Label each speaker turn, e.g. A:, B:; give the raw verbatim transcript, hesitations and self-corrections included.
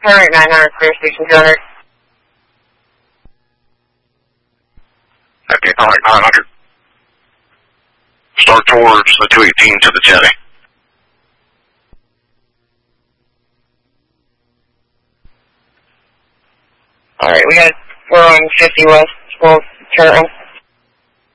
A: Turn nine hundred, clear station two hundred.
B: Okay, all right, nine hundred. Start towards the two eighteen to the jetty.
A: Alright, we got, we're on fifty west, we'll turn